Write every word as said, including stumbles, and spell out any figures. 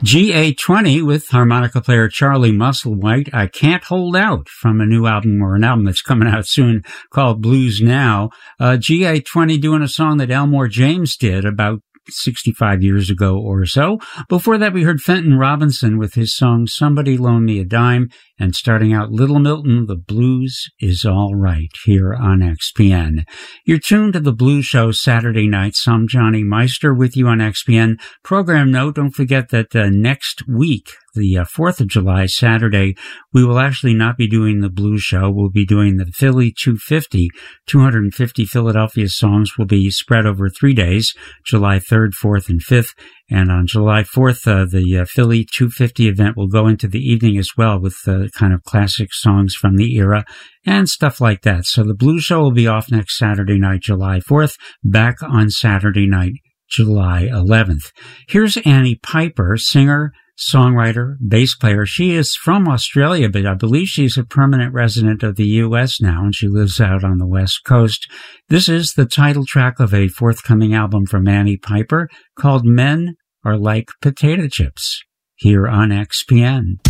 G A twenty with harmonica player Charlie Musselwhite, I Can't Hold Out, from a new album, or an album that's coming out soon called Blues Now. Uh, G A twenty doing a song that Elmore James did about sixty-five years ago or so. Before that, we heard Fenton Robinson with his song Somebody Loan Me a Dime, and starting out Little Milton, The Blues Is All Right, here on X P N. You're tuned to The Blues Show Saturday nights. I'm Johnny Meister with you on X P N. Program note, don't forget that uh, next week, the uh, fourth of July, Saturday, we will actually not be doing the Blues Show. We'll be doing the Philly two fifty. two hundred fifty Philadelphia songs will be spread over three days, July third, fourth, and fifth. And on July fourth, uh, the uh, Philly two fifty event will go into the evening as well with uh, kind of classic songs from the era and stuff like that. So the Blues Show will be off next Saturday night, July fourth, back on Saturday night, July eleventh. Here's Annie Piper, singer, songwriter, bass player. She is from Australia, but I believe she's a permanent resident of the U S now, and she lives out on the West Coast. This is the title track of a forthcoming album from Annie Piper called Men Are Like Potato Chips, here on X P N.